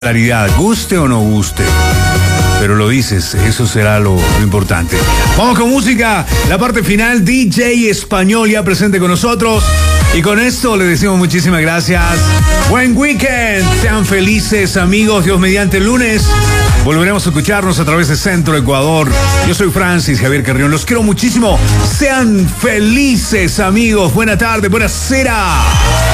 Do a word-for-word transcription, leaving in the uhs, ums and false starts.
Claridad, guste o no guste, pero lo dices, eso será lo, lo importante. Vamos con música, la parte final, D J Español ya presente con nosotros. Y con esto le decimos muchísimas gracias. Buen weekend, sean felices amigos, Dios mediante el lunes. Volveremos a escucharnos a través de Centro Ecuador. Yo soy Francis Javier Carrión, los quiero muchísimo. Sean felices amigos, buena tarde, buena cera.